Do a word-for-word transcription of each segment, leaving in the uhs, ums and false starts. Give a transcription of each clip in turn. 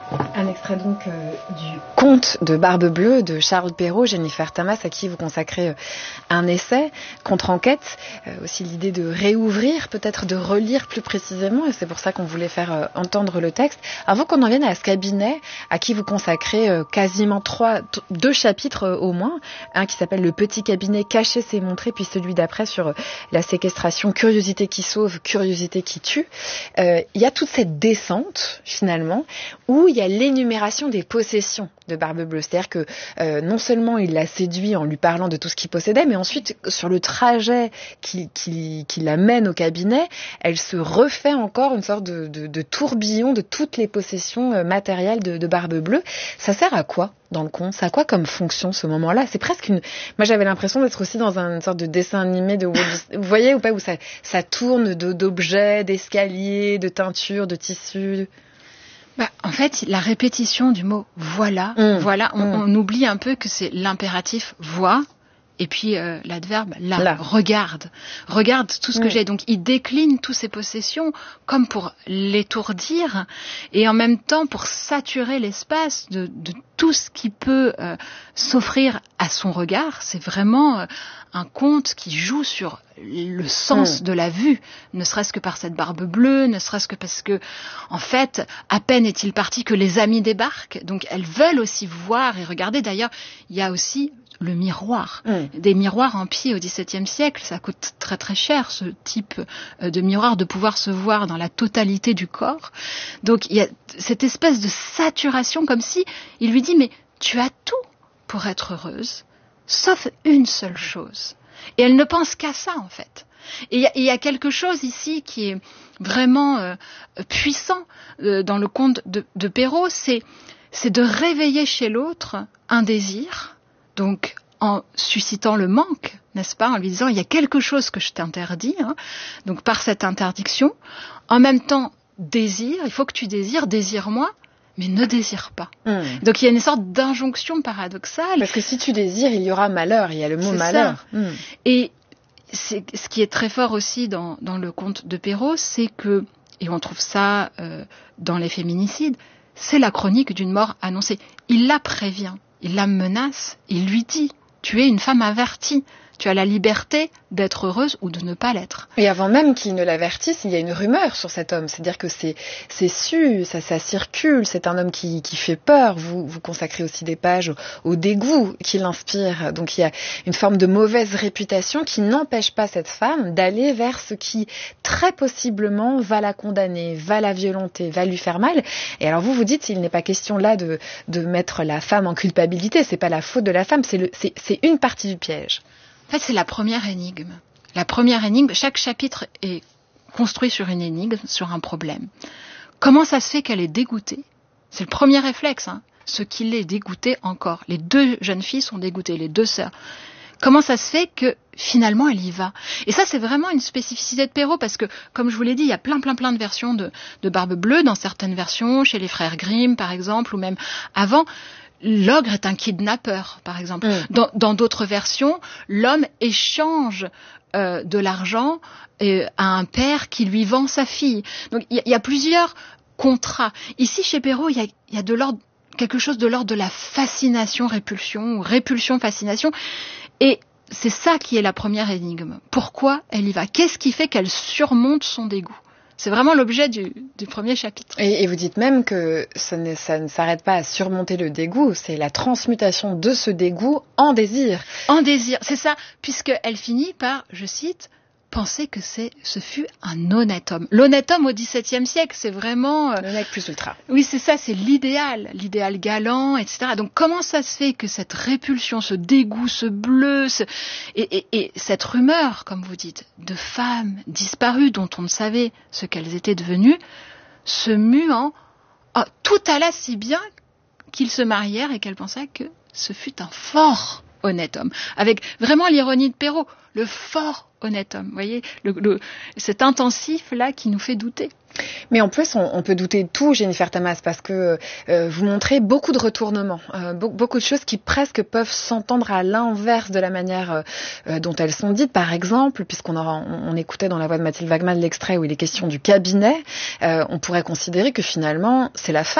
Un extrait donc euh, du Conte de Barbe Bleue de Charles Perrault, Jennifer Tamas, à qui vous consacrez euh, un essai, Contre-enquête, euh, aussi l'idée de réouvrir, peut-être de relire plus précisément, et c'est pour ça qu'on voulait faire euh, entendre le texte. Avant qu'on en vienne à ce cabinet, à qui vous consacrez euh, quasiment trois, t- deux chapitres euh, au moins, un qui s'appelle Le petit cabinet caché s'est montré, puis celui d'après sur euh, la séquestration, curiosité qui sauve, curiosité qui tue. Euh, il y a toute cette descente, finalement, où il y a l'énumération des possessions de Barbe Bleue. C'est-à-dire que euh, non seulement il l'a séduit en lui parlant de tout ce qu'il possédait, mais ensuite, sur le trajet qui, qui, qui l'amène au cabinet, elle se refait encore une sorte de, de, de tourbillon de toutes les possessions euh, matérielles de, de Barbe Bleue. Ça sert à quoi dans le conte? Ça a quoi comme fonction ce moment-là? C'est presque une... Moi, j'avais l'impression d'être aussi dans une sorte de dessin animé de Walt Disney. Vous voyez ou pas, où ça, ça tourne de, d'objets, d'escaliers, de teintures, de tissus. Bah, en fait, la répétition du mot « voilà mmh. », voilà, on, mmh. on oublie un peu que c'est l'impératif « vois » et puis euh, l'adverbe « là », « regarde ». Regarde tout ce mmh. que j'ai. Donc, il décline toutes ses possessions comme pour l'étourdir et en même temps pour saturer l'espace de, de tout ce qui peut euh, s'offrir à son regard. C'est vraiment euh, un conte qui joue sur le sens mmh. de la vue, ne serait-ce que par cette barbe bleue, ne serait-ce que parce que, en fait, à peine est-il parti que les amis débarquent. Donc, elles veulent aussi voir et regarder. D'ailleurs, il y a aussi le miroir. Mmh. Des miroirs en pied au dix-septième siècle, ça coûte très très cher, ce type de miroir, de pouvoir se voir dans la totalité du corps. Donc, il y a cette espèce de saturation, comme si il lui dit, mais tu as tout pour être heureuse, sauf une seule chose. Et elle ne pense qu'à ça, en fait. Et il y, y a quelque chose ici qui est vraiment euh, puissant euh, dans le conte de, de Perrault, c'est, c'est de réveiller chez l'autre un désir, donc en suscitant le manque, n'est-ce pas, en lui disant il y a quelque chose que je t'interdis, hein, donc par cette interdiction, en même temps désir, il faut que tu désires, désire-moi, mais ne désire pas. Mmh. Donc il y a une sorte d'injonction paradoxale. Parce que si tu désires, il y aura malheur, il y a le mot c'est malheur. Mmh. Et c'est, ce qui est très fort aussi dans, dans le conte de Perrault, c'est que, et on trouve ça euh, dans les féminicides, c'est la chronique d'une mort annoncée. Il la prévient, il la menace, il lui dit « tu es une femme avertie ». Tu as la liberté d'être heureuse ou de ne pas l'être. Et avant même qu'il ne l'avertisse, il y a une rumeur sur cet homme. C'est-à-dire que c'est, c'est su, ça, ça circule. C'est un homme qui, qui fait peur. Vous, vous consacrez aussi des pages au, au dégoût qui l'inspire. Donc il y a une forme de mauvaise réputation qui n'empêche pas cette femme d'aller vers ce qui, très possiblement, va la condamner, va la violenter, va lui faire mal. Et alors vous vous dites, il n'est pas question là de, de mettre la femme en culpabilité. C'est pas la faute de la femme, c'est, le, c'est, c'est une partie du piège. En fait, c'est la première énigme. La première énigme, chaque chapitre est construit sur une énigme, sur un problème. Comment ça se fait qu'elle est dégoûtée? C'est le premier réflexe, hein, ce qui l'est dégoûté encore. Les deux jeunes filles sont dégoûtées, les deux sœurs. Comment ça se fait que finalement elle y va? Et ça, c'est vraiment une spécificité de Perrault parce que, comme je vous l'ai dit, il y a plein, plein, plein de versions de, de Barbe Bleue dans certaines versions, chez les frères Grimm, par exemple, ou même avant. L'ogre est un kidnappeur, par exemple. Mmh. Dans, dans d'autres versions, l'homme échange euh, de l'argent euh, à un père qui lui vend sa fille. Donc, il y, y a plusieurs contrats. Ici, chez Perrault, il y a, y a de l'ordre, quelque chose de l'ordre de la fascination-répulsion, ou répulsion-fascination. Et c'est ça qui est la première énigme. Pourquoi elle y va? Qu'est-ce qui fait qu'elle surmonte son dégoût? C'est vraiment l'objet du, du premier chapitre. Et, et vous dites même que ça ne, ça ne s'arrête pas à surmonter le dégoût, c'est la transmutation de ce dégoût en désir. En désir, c'est ça, puisqu'elle finit par, je cite, penser que c'est, ce fut un honnête homme. L'honnête homme au dix-septième siècle, c'est vraiment... Euh, L'honnête plus ultra. Oui, c'est ça, c'est l'idéal, l'idéal galant, et cetera. Donc comment ça se fait que cette répulsion, ce dégoût, ce bleu, ce... Et, et, et cette rumeur, comme vous dites, de femmes disparues dont on ne savait ce qu'elles étaient devenues, se mue en... Oh, tout alla si bien qu'ils se marièrent et qu'elle pensait que ce fut un fort honnête homme. Avec vraiment l'ironie de Perrault, le fort honnête homme. Vous voyez, le, le, cet intensif-là qui nous fait douter. Mais en plus, on, on peut douter de tout, Jennifer Tamas, parce que euh, vous montrez beaucoup de retournements, euh, be- beaucoup de choses qui presque peuvent s'entendre à l'inverse de la manière euh, dont elles sont dites. Par exemple, puisqu'on aura, on, on écoutait dans la voix de Mathilde Wagman l'extrait où il est question du cabinet, euh, on pourrait considérer que finalement, c'est la femme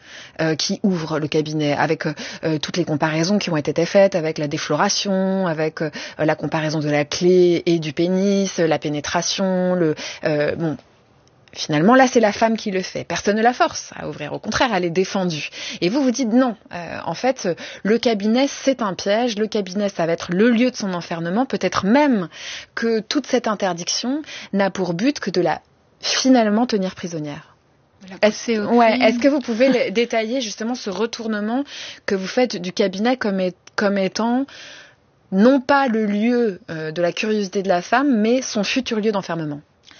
euh, qui ouvre le cabinet, avec euh, toutes les comparaisons qui ont été faites, avec la défloration, avec euh, la comparaison de la clé et du pénis, la pénétration, le euh, bon. Finalement, là, c'est la femme qui le fait. Personne ne la force à ouvrir. Au contraire, elle est défendue. Et vous, vous dites non. Euh, en fait, le cabinet, c'est un piège. Le cabinet, ça va être le lieu de son enfermement. Peut-être même que toute cette interdiction n'a pour but que de la, finalement, tenir prisonnière. Est-ce, ouais, est-ce que vous pouvez détailler justement ce retournement que vous faites du cabinet comme, est, comme étant non pas le lieu euh, de la curiosité de la femme, mais son futur lieu d'enfermement?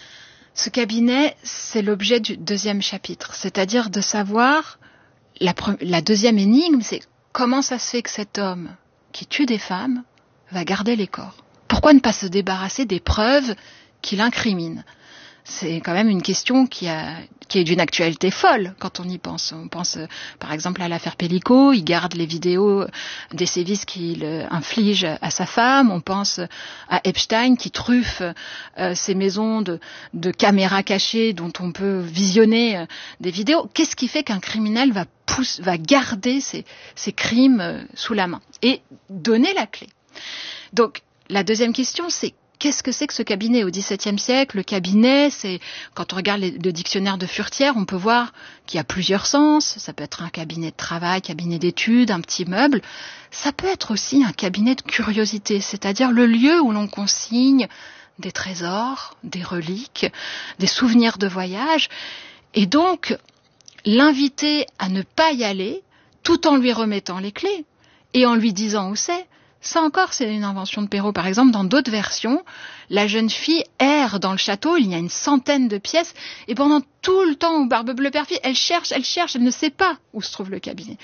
Ce cabinet, c'est l'objet du deuxième chapitre, c'est-à-dire de savoir, la, pre- la deuxième énigme, c'est comment ça se fait que cet homme qui tue des femmes va garder les corps. Pourquoi ne pas se débarrasser des preuves qui l'incriminent ? C'est quand même une question qui, a, qui est d'une actualité folle quand on y pense. On pense euh, par exemple à l'affaire Pellico, il garde les vidéos des sévices qu'il euh, inflige à sa femme. On pense à Epstein qui truffe euh, ses maisons de, de caméras cachées dont on peut visionner euh, des vidéos. Qu'est-ce qui fait qu'un criminel va, pousse, va garder ses, ses crimes euh, sous la main et donner la clé ? Donc la deuxième question, c'est qu'est-ce que c'est que ce cabinet au dix-septième siècle ? Le cabinet, c'est, quand on regarde les, le dictionnaire de Furtière, on peut voir qu'il y a plusieurs sens. Ça peut être un cabinet de travail, cabinet d'études, un petit meuble. Ça peut être aussi un cabinet de curiosité, c'est-à-dire le lieu où l'on consigne des trésors, des reliques, des souvenirs de voyage. Et donc, l'inviter à ne pas y aller, tout en lui remettant les clés et en lui disant où c'est. Ça encore, c'est une invention de Perrault. Par exemple, dans d'autres versions, la jeune fille erre dans le château, il y a une centaine de pièces, et pendant tout le temps où Barbe-Bleue perfide, elle cherche, elle cherche, elle ne sait pas où se trouve le cabinet.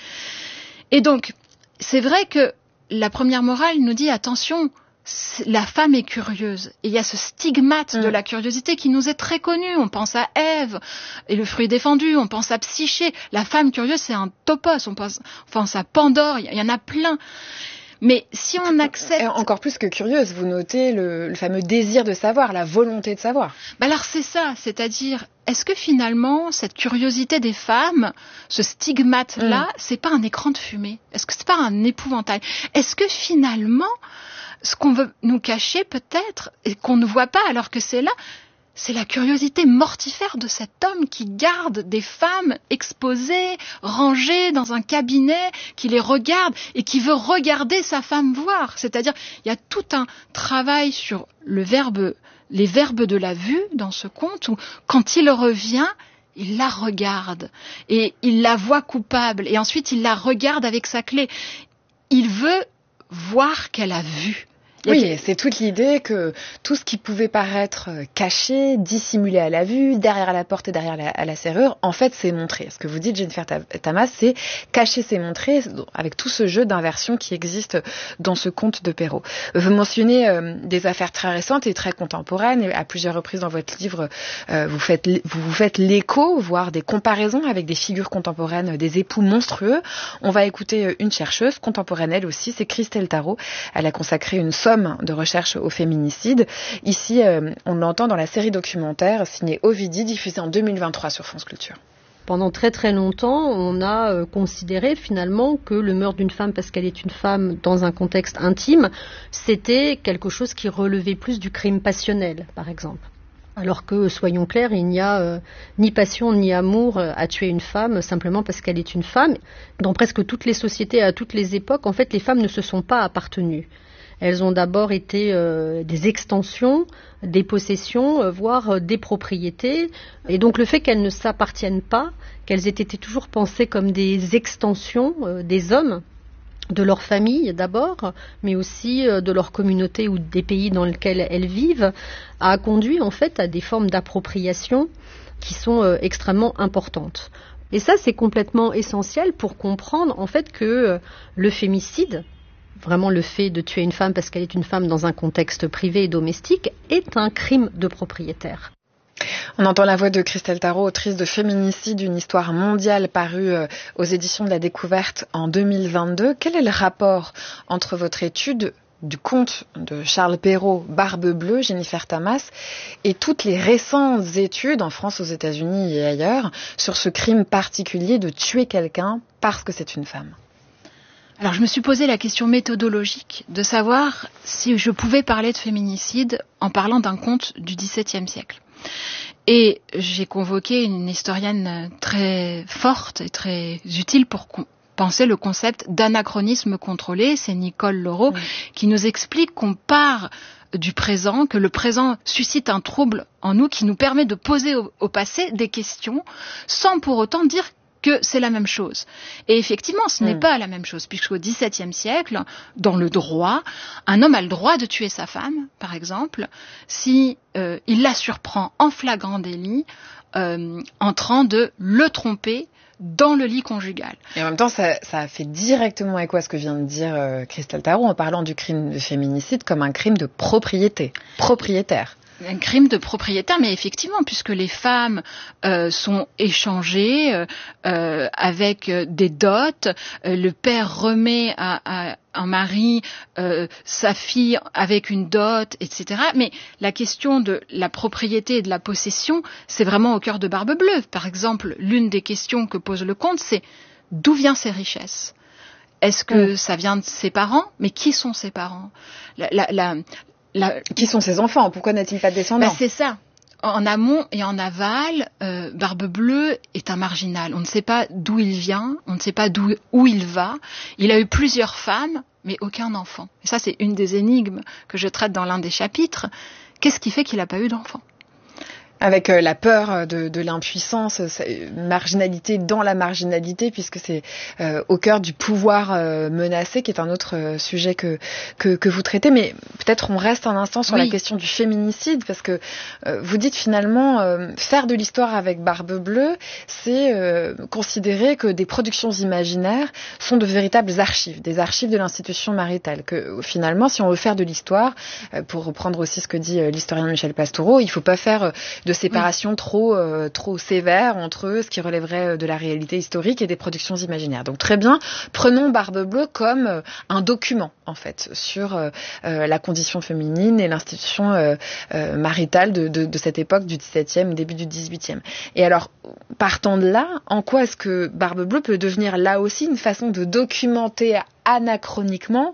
Et donc, c'est vrai que la première morale nous dit, attention, la femme est curieuse. Et il y a ce stigmate mmh. de la curiosité qui nous est très connu. On pense à Ève et le fruit défendu, on pense à Psyché. La femme curieuse, c'est un topos. On pense, on pense à Pandore, il y en a plein. Mais si on accepte... Encore plus que curieuse, vous notez le, le fameux désir de savoir, la volonté de savoir. Bah alors c'est ça, c'est-à-dire, est-ce que finalement, cette curiosité des femmes, ce stigmate-là, mmh. c'est pas un écran de fumée ? Est-ce que c'est pas un épouvantail ? Est-ce que finalement, ce qu'on veut nous cacher peut-être, et qu'on ne voit pas alors que c'est là, c'est la curiosité mortifère de cet homme qui garde des femmes exposées, rangées dans un cabinet, qui les regarde et qui veut regarder sa femme voir. C'est-à-dire, il y a tout un travail sur le verbe, les verbes de la vue dans ce conte où, quand il revient, il la regarde et il la voit coupable et ensuite il la regarde avec sa clé. Il veut voir qu'elle a vu. Oui, c'est toute l'idée que tout ce qui pouvait paraître caché, dissimulé à la vue, derrière la porte et derrière la, à la serrure, en fait, c'est montré. Ce que vous dites, Jennifer Tamas, c'est cacher, c'est montrer, avec tout ce jeu d'inversion qui existe dans ce conte de Perrault. Vous mentionnez euh, des affaires très récentes et très contemporaines, et à plusieurs reprises dans votre livre, euh, vous faites vous, vous faites l'écho, voire des comparaisons avec des figures contemporaines, des époux monstrueux. On va écouter une chercheuse contemporaine, elle aussi, c'est Christelle Tarot. Elle a consacré une de recherche au féminicide. Ici, euh, on l'entend dans la série documentaire signée Ovidie, diffusée en deux mille vingt-trois sur France Culture. Pendant très très longtemps, on a euh, considéré finalement que le meurtre d'une femme parce qu'elle est une femme dans un contexte intime, c'était quelque chose qui relevait plus du crime passionnel, par exemple. Alors que, soyons clairs, il n'y a euh, ni passion ni amour euh, à tuer une femme simplement parce qu'elle est une femme. Dans presque toutes les sociétés, à toutes les époques, en fait, les femmes ne se sont pas appartenues. Elles ont d'abord été euh, des extensions, des possessions, euh, voire euh, des propriétés. Et donc le fait qu'elles ne s'appartiennent pas, qu'elles aient été toujours pensées comme des extensions euh, des hommes, de leur famille d'abord, mais aussi euh, de leur communauté ou des pays dans lesquels elles vivent, a conduit en fait à des formes d'appropriation qui sont euh, extrêmement importantes. Et ça, c'est complètement essentiel pour comprendre en fait que euh, le fémicide, vraiment le fait de tuer une femme parce qu'elle est une femme dans un contexte privé et domestique, est un crime de propriétaire. On entend la voix de Christelle Tarot, autrice de Féminicide, une histoire mondiale parue aux éditions de la Découverte en deux mille vingt-deux. Quel est le rapport entre votre étude du conte de Charles Perrault, Barbe Bleue, Jennifer Tamas, et toutes les récentes études en France, aux États-Unis et ailleurs sur ce crime particulier de tuer quelqu'un parce que c'est une femme? Alors je me suis posé la question méthodologique de savoir si je pouvais parler de féminicide en parlant d'un conte du dix-septième siècle. Et j'ai convoqué une historienne très forte et très utile pour penser le concept d'anachronisme contrôlé. C'est Nicole Laureau, oui, qui nous explique qu'on part du présent, que le présent suscite un trouble en nous qui nous permet de poser au, au passé des questions sans pour autant dire que c'est la même chose. Et effectivement, ce mmh. n'est pas la même chose, puisqu'au dix-septième siècle, dans le droit, un homme a le droit de tuer sa femme, par exemple, si euh, il la surprend en flagrant délit, euh, en train de le tromper dans le lit conjugal. Et en même temps, ça, ça a fait directement écho à ce que vient de dire euh, Christelle Tarot en parlant du crime de féminicide comme un crime de propriété, propriétaire. Un crime de propriétaire, mais effectivement, puisque les femmes euh, sont échangées euh, euh, avec des dots, euh, le père remet à, à un mari euh, sa fille avec une dot, et cetera. Mais la question de la propriété et de la possession, c'est vraiment au cœur de Barbe Bleue. Par exemple, l'une des questions que pose le conte, c'est d'où viennent ces richesses ? Est-ce que mmh. ça vient de ses parents ? Mais qui sont ses parents ? la, la, la, La... Qui sont ses enfants? Pourquoi n'a-t-il pas de descendants? Bah, c'est ça. En amont et en aval, euh, Barbe Bleue est un marginal. On ne sait pas d'où il vient, on ne sait pas d'où où il va. Il a eu plusieurs femmes, mais aucun enfant. Et ça, c'est une des énigmes que je traite dans l'un des chapitres. Qu'est-ce qui fait qu'il n'a pas eu d'enfant ? Avec euh, la peur de, de l'impuissance, marginalité dans la marginalité, puisque c'est euh, au cœur du pouvoir euh, menacé, qui est un autre euh, sujet que, que que vous traitez. Mais peut-être on reste un instant sur oui. la question du féminicide, parce que euh, vous dites finalement euh, faire de l'histoire avec Barbe Bleue, c'est euh, considérer que des productions imaginaires sont de véritables archives, des archives de l'institution maritale. Que finalement, si on veut faire de l'histoire, euh, pour reprendre aussi ce que dit euh, l'historien Michel Pastoureau, il ne faut pas faire euh, de séparation oui. trop euh, trop sévère entre ce qui relèverait de la réalité historique et des productions imaginaires. Donc très bien, prenons Barbe Bleue comme euh, un document en fait sur euh, euh, la condition féminine et l'institution euh, euh, maritale de, de, de cette époque du dix-septième, début du dix-huitième. Et alors, partant de là, en quoi est-ce que Barbe Bleue peut devenir là aussi une façon de documenter anachroniquement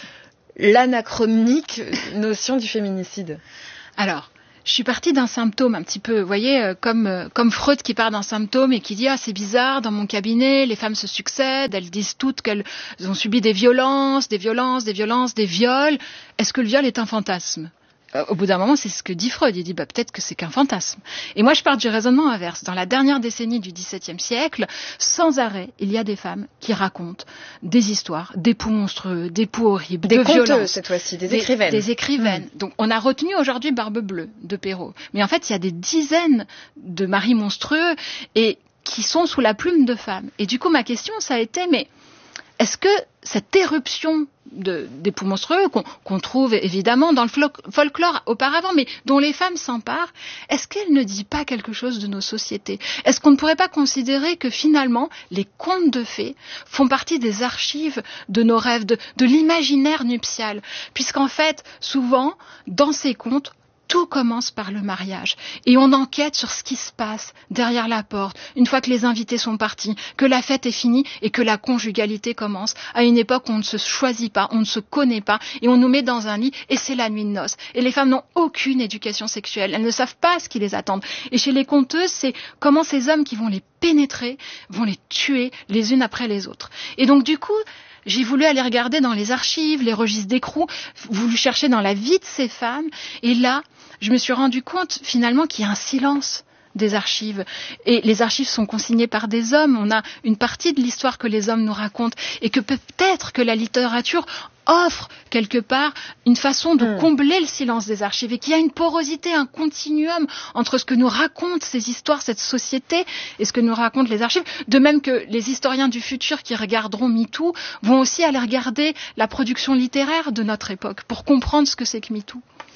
l'anachronique notion du féminicide? Alors, je suis partie d'un symptôme un petit peu, vous voyez, euh, comme, euh, comme Freud qui part d'un symptôme et qui dit « Ah, c'est bizarre, dans mon cabinet, les femmes se succèdent, elles disent toutes qu'elles ont subi des violences, des violences, des violences, des viols. Est-ce que le viol est un fantasme ?» Au bout d'un moment, c'est ce que dit Freud. Il dit bah, peut-être que c'est qu'un fantasme. Et moi, je pars du raisonnement inverse. Dans la dernière décennie du dix-septième siècle, sans arrêt, il y a des femmes qui racontent des histoires, d'époux monstrueux, d'époux horribles, des de conteuses, violences. Cette fois-ci, des, des écrivaines. Des écrivaines. Mmh. Donc, on a retenu aujourd'hui Barbe Bleue de Perrault. Mais en fait, il y a des dizaines de maris monstrueux et qui sont sous la plume de femmes. Et du coup, ma question, ça a été, mais est-ce que cette éruption de, d'époux monstrueux qu'on, qu'on trouve évidemment dans le folklore auparavant, mais dont les femmes s'emparent, est-ce qu'elle ne dit pas quelque chose de nos sociétés ? Est-ce qu'on ne pourrait pas considérer que finalement les contes de fées font partie des archives de nos rêves, de, de l'imaginaire nuptial ? Puisqu'en fait, souvent, dans ces contes, tout commence par le mariage et on enquête sur ce qui se passe derrière la porte une fois que les invités sont partis, que la fête est finie et que la conjugalité commence à une époque où on ne se choisit pas, on ne se connaît pas et on nous met dans un lit et c'est la nuit de noces. Et les femmes n'ont aucune éducation sexuelle, elles ne savent pas ce qui les attend. Et chez les conteuses, c'est comment ces hommes qui vont les pénétrer vont les tuer les unes après les autres. Et donc du coup, j'ai voulu aller regarder dans les archives, les registres d'écrou, voulu chercher dans la vie de ces femmes. Et là, je me suis rendu compte finalement qu'il y a un silence des archives. Et les archives sont consignées par des hommes. On a une partie de l'histoire que les hommes nous racontent. Et que peut-être que la littérature offre quelque part une façon de mmh. combler le silence des archives et qu'il y a une porosité, un continuum entre ce que nous racontent ces histoires, cette société et ce que nous racontent les archives. De même que les historiens du futur qui regarderont MeToo vont aussi aller regarder la production littéraire de notre époque pour comprendre ce que c'est que MeToo.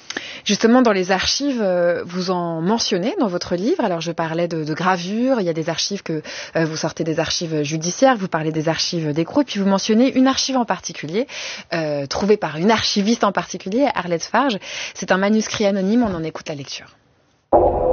Justement, dans les archives, vous en mentionnez dans votre livre. Alors, je parlais de, de gravures. Il y a des archives que euh, vous sortez des archives judiciaires. Vous parlez des archives d'écrou. Et puis, vous mentionnez une archive en particulier, euh, trouvée par une archiviste en particulier, Arlette Farge. C'est un manuscrit anonyme. On en écoute la lecture.